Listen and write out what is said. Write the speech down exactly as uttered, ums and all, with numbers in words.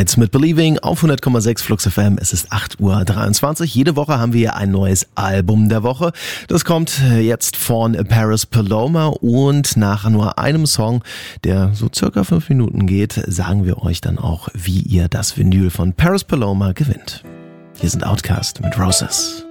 Night mit Believing auf hundert Komma sechs Flux F M. Es ist acht Uhr dreiundzwanzig. Jede Woche haben wir ein neues Album der Woche. Das kommt jetzt von Paris Paloma und nach nur einem Song, der so circa fünf Minuten geht, sagen wir euch dann auch, wie ihr das Vinyl von Paris Paloma gewinnt. Hier sind Outkast mit Roses.